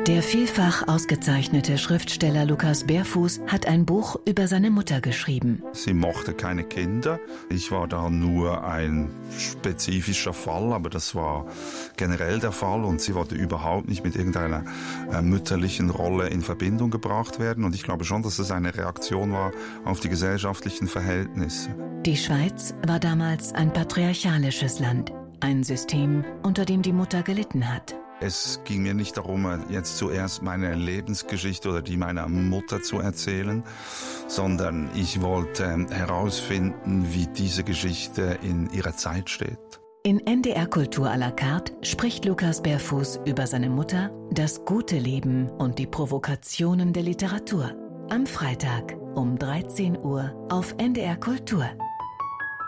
Der vielfach ausgezeichnete Schriftsteller Lukas Berfuß hat ein Buch über seine Mutter geschrieben. Sie mochte keine Kinder. Ich war da nur ein spezifischer Fall, aber das war generell der Fall und sie wollte überhaupt nicht mit irgendeiner mütterlichen Rolle in Verbindung gebracht werden. Und ich glaube schon, dass es eine Reaktion war auf die gesellschaftlichen Verhältnisse. Die Schweiz war damals ein patriarchalisches Land, ein System, unter dem die Mutter gelitten hat. Es ging mir nicht darum, jetzt zuerst meine Lebensgeschichte oder die meiner Mutter zu erzählen, sondern ich wollte herausfinden, wie diese Geschichte in ihrer Zeit steht. In NDR Kultur à la carte spricht Lukas Berfuß über seine Mutter, das gute Leben und die Provokationen der Literatur. Am Freitag um 13 Uhr auf NDR Kultur.